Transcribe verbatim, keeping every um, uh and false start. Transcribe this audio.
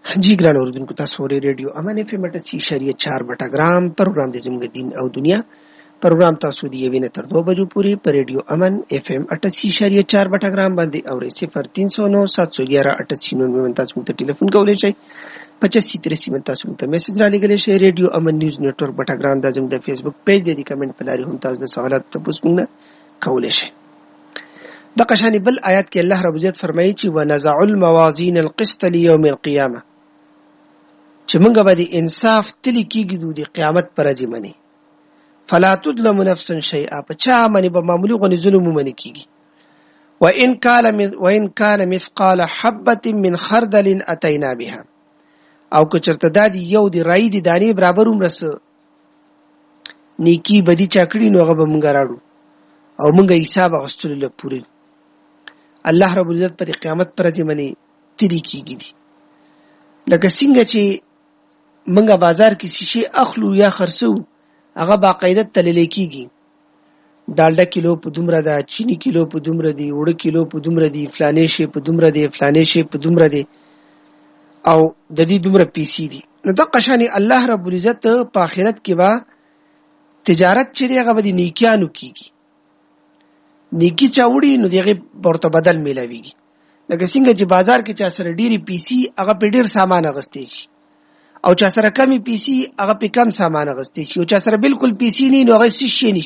जी ګران اوریدونکو تاسو ورې ریډیو امن اف ام اٹھاسی اشاریه چار بټاګرام پروګرام د زموږ دین او دنیا پروګرام تاسو دی وینه تر دو بجو پوری پر ریډیو امن اف ام اٹھاسی اشاریه چار بټاګرام باندې اوري صفر تین سو نو سات سو گیارہ اٹھاسی نو تاسو ته ټلیفون کولای شئ پچاسی تریسی من تاسو ته میسج را لګلی شئ ریډیو امن نیوز نیټورک بټاګرام د زموږ د فیسبوک پیج دی کمنټ پلاری هم تاسو د سوالات ته پوښتنه کولای شئ د قشانی بل آیات کې الله رب عزت فرمایي چې ونزع الموازین القسط ليوم القيامه چې موږ به د انصاف تلی کېږي د قیامت پر ورځ باندې فلا تظلم نفس شيئا په چا باندې به معمولی غونې ظلم ومنې کېږي وان كان وان كان مثقال حبه من خردل اتينا بها او که چرته دا دی یو دی رای دی دانی برابر عمرس نیکی بدی چاکړي نو هغه به مونږ راړو او مونږ حساب غوښتل له پوری الله رب العزت پر قیامت پر ورځ باندې تلی کېږي دي لکه څنګه چې منګه بازار کې شیشې اخلو یا خرڅو هغه باقاعده تلل کېږي ډالډا کیلو په دومره ده چینی کیلو په دومره دی وړه کیلو په دومره دی فلانې شی په دومره دی فلانې شی په دومره دی او د دې دومره پیسې دي نو د قشانی الله رب العزت په آخرت کې با تجارت چې هغه به نیکیانو کیږي نیکی چاوړي نو دغه ورته بدل ملاويږي لکه څنګه چې بازار کې چا سره ډيري پیسې هغه په ډیر سامان اغستې شي او چا سره کمی پیسې هغه په کم سامان اغستې شي او چا سره بالکل پیسې نه نو هغه شي